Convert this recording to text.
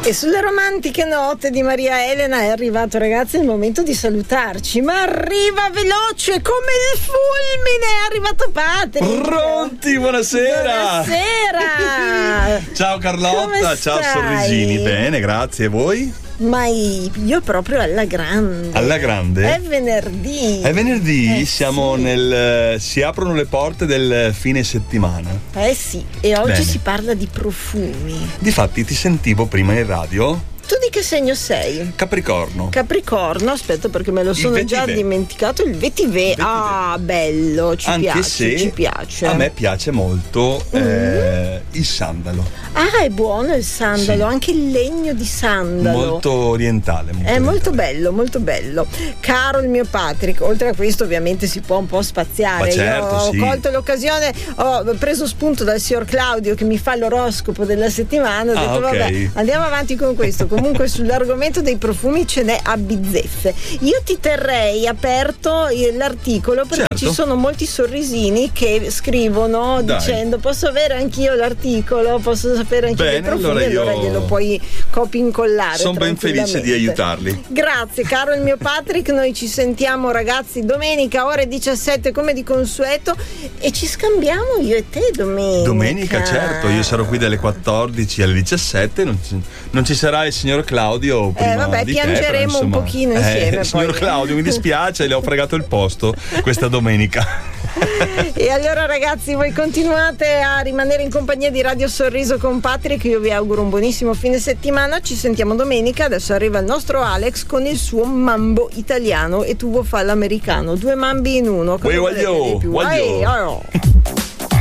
E sulle romantiche note di Maria Elena è arrivato, ragazzi, il momento di salutarci, ma arriva veloce come il fulmine, è arrivato Patrick. Pronti, buonasera. Buonasera. Ciao Carlotta, Come ciao stai? Sorrisini, bene, grazie, e voi? Ma io proprio alla grande. Alla grande? È venerdì. È venerdì, sì. si aprono le porte del fine settimana. Sì, e oggi Bene. si parla di profumi. Difatti ti sentivo prima in radio. Tu di che segno sei? Capricorno. Capricorno, aspetta perché me lo sono già vetiver. dimenticato. Il vetiver. Ah, bello, ci Anche piace, se ci piace. a me piace molto il sandalo. Ah, è buono il sandalo, Sì. anche il legno di sandalo. Molto orientale. È molto bello, molto bello. Caro il mio Patrick, oltre a questo ovviamente si può un po' spaziare. Ma certo, Io ho sì. colto l'occasione, ho preso spunto dal signor Claudio che mi fa l'oroscopo della settimana, ho detto ok. vabbè, andiamo avanti con questo. Comunque sull'argomento dei profumi ce n'è a bizzeffe. Io ti terrei aperto l'articolo perché Certo. ci sono molti sorrisini che scrivono Dai. dicendo posso avere anch'io l'articolo, posso sapere anche dei Bene, profumi, allora io glielo puoi copy incollare. sono ben felice di aiutarli. Grazie caro il mio Patrick, noi ci sentiamo ragazzi domenica ore 17 come di consueto e ci scambiamo io e te Domenica, certo, io sarò qui dalle 14 alle 17, non ci sarà il signor Claudio prima vabbè, di te, piangeremo però, insomma, un pochino insieme, signor poi. Claudio, mi dispiace, le ho fregato il posto questa domenica. E allora ragazzi, voi continuate a rimanere in compagnia di Radio Sorriso con Patrick, io vi auguro un buonissimo fine settimana, ci sentiamo domenica. Adesso arriva il nostro Alex con il suo mambo italiano e tu vuoi fare l'americano, 2 mambi in uno. Cosa Uè, volete voglio, di più? voglio. Oh.